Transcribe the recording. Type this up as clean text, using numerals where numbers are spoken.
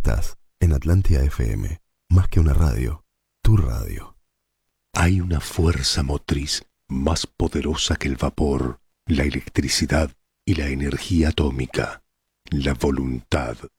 Estás en Atlántida FM, más que una radio, tu radio. Hay una fuerza motriz más poderosa que el vapor, la electricidad y la energía atómica, la voluntad.